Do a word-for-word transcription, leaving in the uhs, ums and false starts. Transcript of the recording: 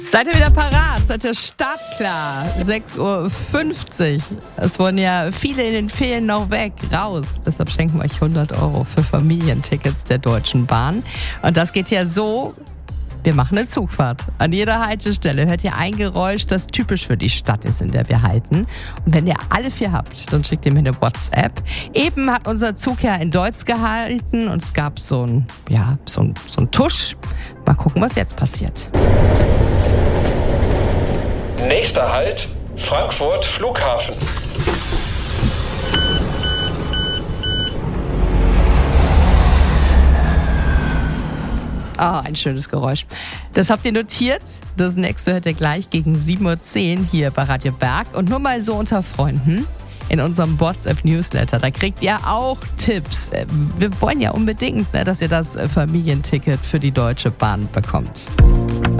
Seid ihr wieder parat? Seid ihr startklar? sechs Uhr fünfzig. Es wurden ja viele in den Ferien noch weg, raus. Deshalb schenken wir euch hundert Euro für Familientickets der Deutschen Bahn. Und das geht ja so: Wir machen eine Zugfahrt. An jeder Haltestelle hört ihr ein Geräusch, das typisch für die Stadt ist, in der wir halten. Und wenn ihr alle vier habt, dann schickt ihr mir eine WhatsApp. Eben hat unser Zug ja in Deutz gehalten und es gab so ein, ja, so ein, so ein Tusch. Mal gucken, was jetzt passiert. Nächster Halt, Frankfurt Flughafen. Ah, ein schönes Geräusch. Das habt ihr notiert. Das nächste hört ihr gleich gegen sieben Uhr zehn hier bei Radio Berg. Und nur mal so unter Freunden: In unserem WhatsApp-Newsletter, da kriegt ihr auch Tipps. Wir wollen ja unbedingt, dass ihr das Familienticket für die Deutsche Bahn bekommt.